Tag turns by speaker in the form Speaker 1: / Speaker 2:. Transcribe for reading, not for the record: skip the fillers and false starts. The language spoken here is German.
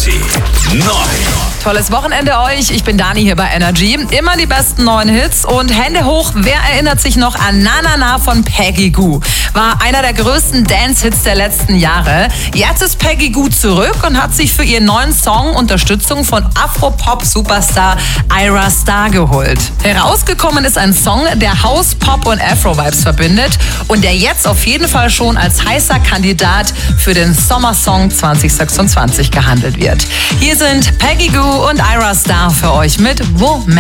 Speaker 1: Energy. Neu.
Speaker 2: Tolles Wochenende euch. Ich bin Dani hier bei Energy. Immer die besten neuen Hits und Hände hoch. Wer erinnert sich noch an Na Na Na von Peggy Gou? War einer der größten Dance-Hits der letzten Jahre. Jetzt ist Peggy Gou zurück und hat sich für ihren neuen Song Unterstützung von Afro-Pop-Superstar Ayra Starr geholt. Herausgekommen ist ein Song, der House, Pop und Afro-Vibes verbindet und der jetzt auf jeden Fall schon als heißer Kandidat für den Sommersong 2026 gehandelt wird. Hier sind Peggy Gou und Ayra Starr für euch mit Woman.